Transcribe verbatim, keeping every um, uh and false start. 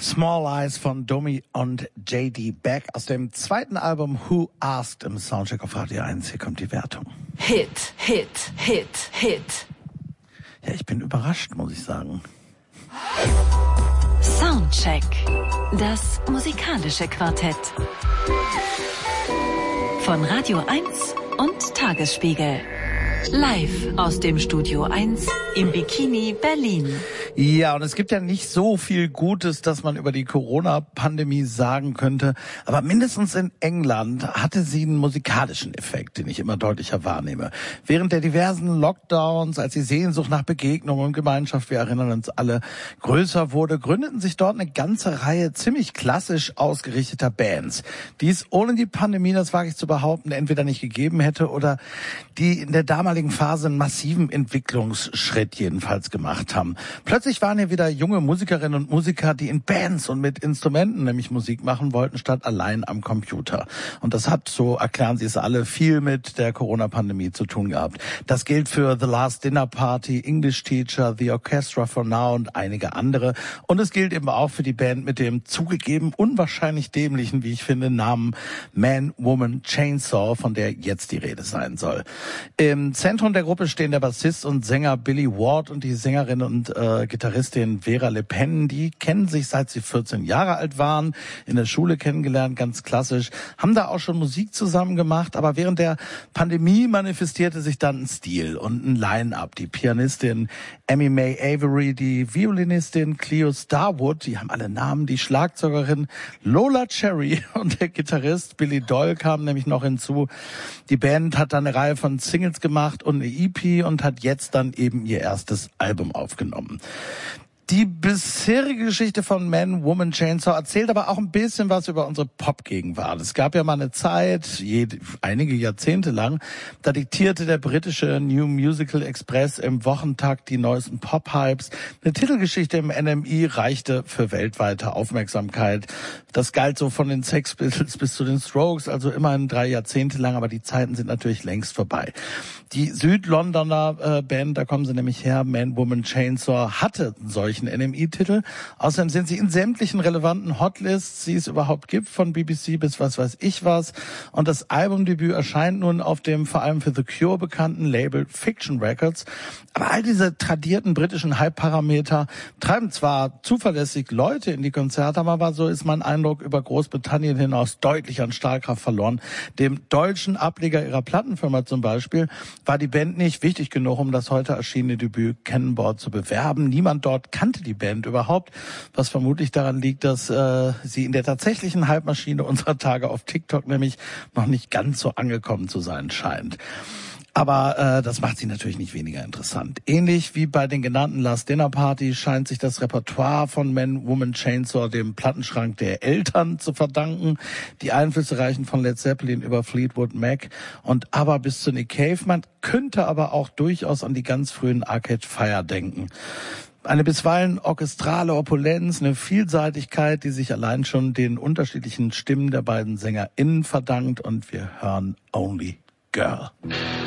Small Eyes von Domi und J D Beck aus dem zweiten Album Who Asked im Soundcheck auf Radio eins. Hier kommt die Wertung. Hit, Hit, Hit, Hit. Ja, ich bin überrascht, muss ich sagen. Soundcheck. Das musikalische Quartett. Von Radio eins und Tagesspiegel. Live aus dem Studio eins im Bikini Berlin. Ja, und es gibt ja nicht so viel Gutes, dass man über die Corona-Pandemie sagen könnte. Aber mindestens in England hatte sie einen musikalischen Effekt, den ich immer deutlicher wahrnehme. Während der diversen Lockdowns, als die Sehnsucht nach Begegnung und Gemeinschaft, wir erinnern uns alle, größer wurde, gründeten sich dort eine ganze Reihe ziemlich klassisch ausgerichteter Bands, die es ohne die Pandemie, das wage ich zu behaupten, entweder nicht gegeben hätte oder die in der damaligen Phase einen massiven Entwicklungsschritt jedenfalls gemacht haben. Plötzlich waren hier wieder junge Musikerinnen und Musiker, die in Bands und mit Instrumenten nämlich Musik machen wollten, statt allein am Computer. Und das hat, so erklären sie es alle, viel mit der Corona-Pandemie zu tun gehabt. Das gilt für The Last Dinner Party, English Teacher, The Orchestra for Now und einige andere. Und es gilt eben auch für die Band mit dem zugegeben unwahrscheinlich dämlichen, wie ich finde, Namen Man, Woman, Chainsaw, von der jetzt die Rede sein soll. Im Zentrum der Gruppe stehen der Bassist und Sänger Billy Ward und die Sängerin und äh, Gitarristin Vera Le Pen. Die kennen sich, seit sie vierzehn Jahre alt waren, in der Schule kennengelernt, ganz klassisch, haben da auch schon Musik zusammen gemacht, aber während der Pandemie manifestierte sich dann ein Stil und ein Line-Up. Die Pianistin Amy May Avery, die Violinistin Cleo Starwood, die haben alle Namen, die Schlagzeugerin Lola Cherry und der Gitarrist Billy Doyle kamen nämlich noch hinzu. Die Band hat dann eine Reihe von Singles gemacht und eine E P und hat jetzt dann eben ihr erstes Album aufgenommen. Die bisherige Geschichte von Man, Woman, Chainsaw erzählt aber auch ein bisschen was über unsere Pop-Gegenwart. Es gab ja mal eine Zeit, jede, einige Jahrzehnte lang, da diktierte der britische New Musical Express im Wochentakt die neuesten Pop-Hypes. Eine Titelgeschichte im N M I reichte für weltweite Aufmerksamkeit. Das galt so von den Sex Pistols bis zu den Strokes, also immerhin drei Jahrzehnte lang, aber die Zeiten sind natürlich längst vorbei. Die Südlondoner äh, Band, da kommen sie nämlich her, Man, Woman, Chainsaw, hatte solchen N M I-Titel. Außerdem sind sie in sämtlichen relevanten Hotlists, die es überhaupt gibt, von B B C bis was weiß ich was. Und das Albumdebüt erscheint nun auf dem vor allem für The Cure bekannten Label Fiction Records. Aber all diese tradierten britischen Hype-Parameter treiben zwar zuverlässig Leute in die Konzerte, aber so ist mein Eindruck über Großbritannien hinaus deutlich an Strahlkraft verloren. Dem deutschen Ableger ihrer Plattenfirma zum Beispiel war die Band nicht wichtig genug, um das heute erschienene Debüt Cannonball zu bewerben. Niemand dort kannte die Band überhaupt, was vermutlich daran liegt, dass äh, sie in der tatsächlichen Hype-Maschine unserer Tage auf TikTok nämlich noch nicht ganz so angekommen zu sein scheint. Aber äh, das macht sie natürlich nicht weniger interessant. Ähnlich wie bei den genannten Last Dinner Party scheint sich das Repertoire von Man, Woman, Chainsaw dem Plattenschrank der Eltern zu verdanken. Die Einflüsse reichen von Led Zeppelin über Fleetwood Mac und ABBA bis zu Nick Cave. Man könnte aber auch durchaus an die ganz frühen Arcade Fire denken. Eine bisweilen orchestrale Opulenz, eine Vielseitigkeit, die sich allein schon den unterschiedlichen Stimmen der beiden SängerInnen verdankt. Und wir hören Only Girl.